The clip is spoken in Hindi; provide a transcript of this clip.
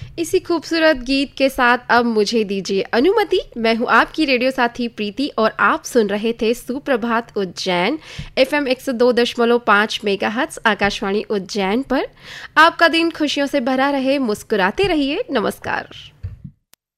इसी खूबसूरत गीत के साथ अब मुझे दीजिए अनुमति। मैं हूं आपकी रेडियो साथी प्रीति और आप सुन रहे थे सुप्रभात उज्जैन FM 102.5 मेगाहर्ट्ज आकाशवाणी उज्जैन पर। आपका दिन खुशियों से भरा रहे, मुस्कुराते रहिए। नमस्कार।